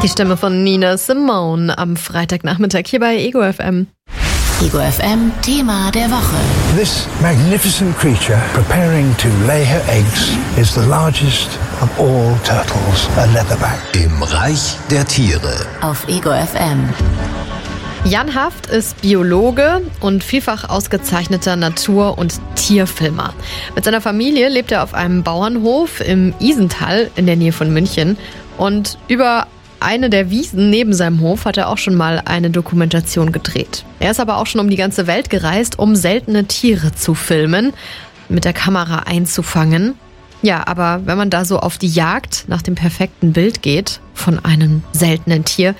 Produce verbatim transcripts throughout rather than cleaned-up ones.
Die Stimme von Nina Simone am Freitagnachmittag hier bei Ego F M. Ego F M Thema der Woche. This magnificent creature preparing to lay her eggs is the largest of all turtles, a leatherback. Im Reich der Tiere. Auf Ego F M. Jan Haft ist Biologe und vielfach ausgezeichneter Natur- und Tierfilmer. Mit seiner Familie lebt er auf einem Bauernhof im Isental in der Nähe von München. Und über eine der Wiesen neben seinem Hof hat er auch schon mal eine Dokumentation gedreht. Er ist aber auch schon um die ganze Welt gereist, um seltene Tiere zu filmen, mit der Kamera einzufangen. Ja, aber wenn man da so auf die Jagd nach dem perfekten Bild geht von einem seltenen Tier,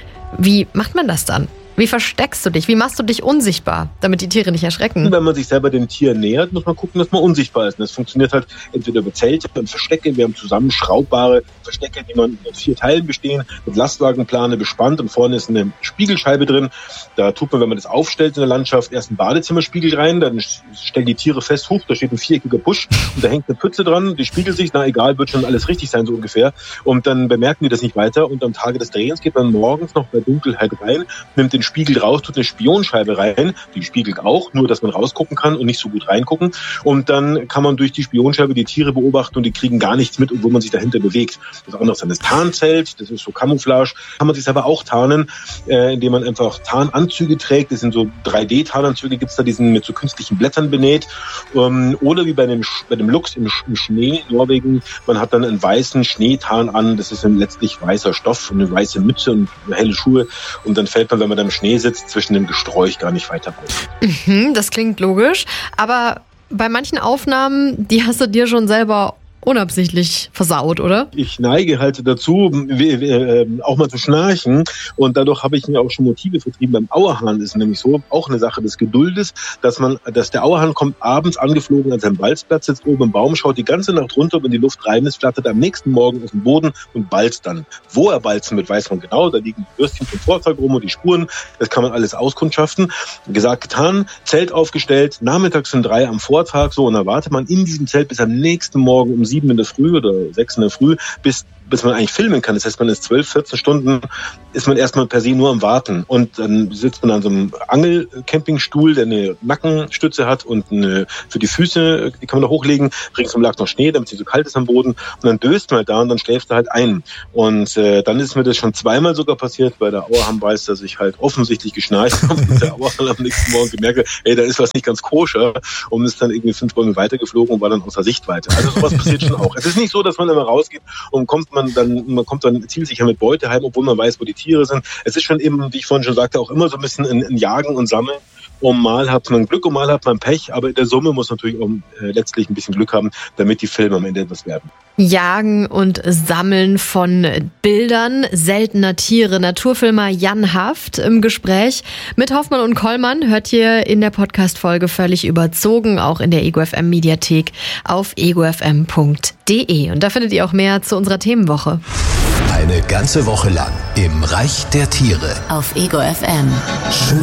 wie macht man das dann? Wie versteckst du dich? Wie machst du dich unsichtbar, damit die Tiere nicht erschrecken? Wenn man sich selber dem Tier nähert, muss man gucken, dass man unsichtbar ist. Und das funktioniert halt entweder über Zelte und Verstecke. Wir haben zusammen schraubbare Verstecke, die man aus vier Teilen bestehen, mit Lastwagenplane bespannt. Und vorne ist eine Spiegelscheibe drin. Da tut man, wenn man das aufstellt in der Landschaft, erst einen Badezimmerspiegel rein. Dann stellen die Tiere fest, hoch, da steht ein viereckiger Busch. Und da hängt eine Pfütze dran. Die spiegelt sich, na egal, wird schon alles richtig sein, so ungefähr. Und dann bemerken die das nicht weiter. Und am Tage des Drehens geht man morgens noch bei Dunkelheit rein, nimmt den Spiegel raus, tut eine Spionscheibe rein, die spiegelt auch, nur dass man rausgucken kann und nicht so gut reingucken. Und dann kann man durch die Spionscheibe die Tiere beobachten und die kriegen gar nichts mit, obwohl man sich dahinter bewegt. Das andere ist dann das Tarnzelt, das ist so Camouflage. Kann man sich selber auch tarnen, äh, indem man einfach Tarnanzüge trägt. Das sind so drei D-Tarnanzüge, gibt's da, die sind mit so künstlichen Blättern benäht. Ähm, oder wie bei dem, bei dem Luchs im, im Schnee in Norwegen, man hat dann einen weißen Schneetarn an, das ist ein letztlich weißer Stoff und eine weiße Mütze und helle Schuhe. Und dann fällt man, wenn man da im Schnee sitzt, zwischen dem Gesträuch gar nicht weiter auf. Mhm, das klingt logisch, aber bei manchen Aufnahmen, die hast du dir schon selber unabsichtlich versaut, oder? Ich neige halt dazu, äh, auch mal zu schnarchen, und dadurch habe ich mir auch schon Motive vertrieben. Beim Auerhahn ist es nämlich so, auch eine Sache des Geduldes, dass man, dass der Auerhahn kommt abends angeflogen an seinem Balzplatz, sitzt oben im Baum, schaut die ganze Nacht runter, wenn die Luft rein ist, flattert am nächsten Morgen auf den Boden und balzt dann. Wo er balzen wird, weiß man genau, da liegen die Würstchen vom Vortag rum und die Spuren, das kann man alles auskundschaften. Gesagt, getan, Zelt aufgestellt, nachmittags um drei am Vortag, so, und dann wartet man in diesem Zelt bis am nächsten Morgen um sieben in der Früh oder sechs in der Früh, bis bis man eigentlich filmen kann. Das heißt, man ist zwölf, vierzehn Stunden, ist man erstmal per se nur am Warten. Und dann sitzt man an so einem Angelcampingstuhl, der eine Nackenstütze hat und eine, für die Füße, die kann man da hochlegen. Ringsum lag noch Schnee, damit es nicht so kalt ist am Boden. Und dann döst man halt da und dann schläft er halt ein. Und äh, dann ist mir das schon zweimal sogar passiert. Bei der Auerhahn weiß, dass ich halt offensichtlich geschnarcht habe und der Auerhahn am nächsten Morgen gemerkt, ey, da ist was nicht ganz koscher, und ist dann irgendwie fünf Bäume weitergeflogen und war dann außer Sichtweite. Also sowas passiert schon auch. Es ist nicht so, dass man immer rausgeht und kommt man dann, man kommt dann zielsicher mit Beute heim, obwohl man weiß, wo die Tiere sind. Es ist schon eben, wie ich vorhin schon sagte, auch immer so ein bisschen ein, ein Jagen und Sammeln. Und mal hat man Glück und mal hat man Pech, aber in der Summe muss man natürlich auch äh, letztlich ein bisschen Glück haben, damit die Filme am Ende etwas werden. Jagen und Sammeln von Bildern seltener Tiere. Naturfilmer Jan Haft im Gespräch mit Hoffmann und Kollmann. Hört ihr in der Podcast-Folge Völlig überzogen, auch in der Ego F M Mediathek auf ego f m punkt d e. Und da findet ihr auch mehr zu unserer Themenwoche. Eine ganze Woche lang im Reich der Tiere. Auf Ego F M. Schön